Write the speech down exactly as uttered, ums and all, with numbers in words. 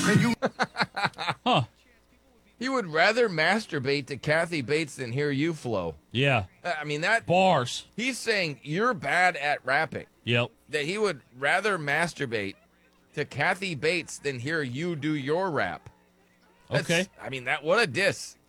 Huh. He would rather masturbate to Kathy Bates than hear you flow. Yeah. I mean, that Bars. he's saying you're bad at rapping. Yep. That he would rather masturbate to Kathy Bates than hear you do your rap. That's, Okay. I mean, that what a diss.